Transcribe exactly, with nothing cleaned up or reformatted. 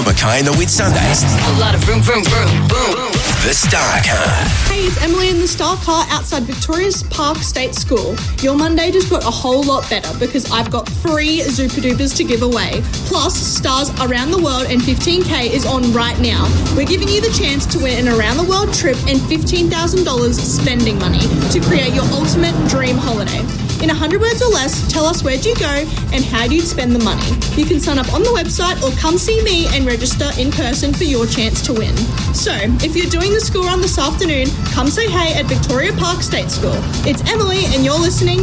Mackay and the Whitsundays. A lot of vroom, vroom, vroom, boom. The Star Car. Hey, it's Emily in the Star Car outside Victoria's Park State School. Your Monday just got a whole lot better because I've got free Zooper Doopers to give away. Plus, Stars Around the World and fifteen K is on right now. We're giving you the chance to win an around the world trip and fifteen thousand dollars spending money to create your ultimate dream holiday. In one hundred words or less, tell us where'd you go and how you'd spend the money. You can sign up on the website or come see me and register in person for your chance to win. So, if you're doing the school run this afternoon, come say hey at Victoria Park State School. It's Emily and you're listening